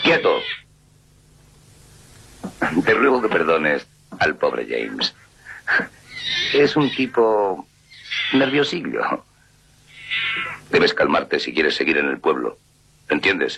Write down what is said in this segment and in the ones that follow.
¡Quieto! Te ruego que perdones al pobre James. Es un tipo nerviosillo. Debes calmarte si quieres seguir en el pueblo. ¿Entiendes?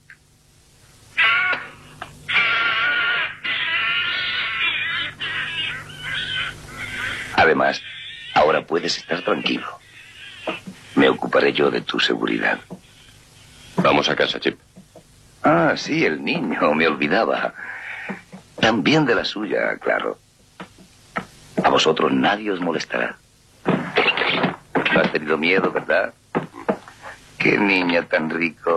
Además, ahora puedes estar tranquilo. Me ocuparé yo de tu seguridad. Vamos a casa, Chip. Ah, sí, el niño, me olvidaba. También de la suya, claro. A vosotros nadie os molestará. No has tenido miedo, ¿verdad? Qué niña tan rico.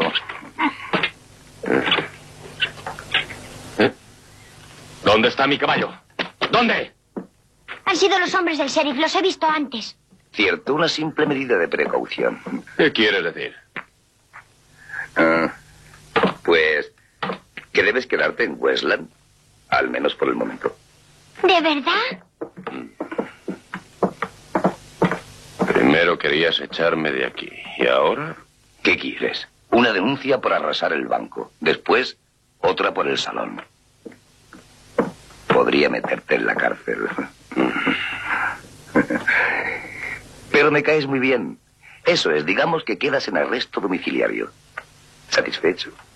¿Dónde está mi caballo? ¿Dónde? Han sido los hombres del sheriff, los he visto antes. Cierto, una simple medida de precaución. ¿Qué quieres decir? Pues que debes quedarte en Westland, al menos por el momento. ¿De verdad? Primero querías echarme de aquí. ¿Y ahora? ¿Qué quieres? Una denuncia por arrasar el banco. Después, otra por el salón. Podría meterte en la cárcel. Pero me caes muy bien. Eso es, digamos que quedas en arresto domiciliario. ¿Satisfecho?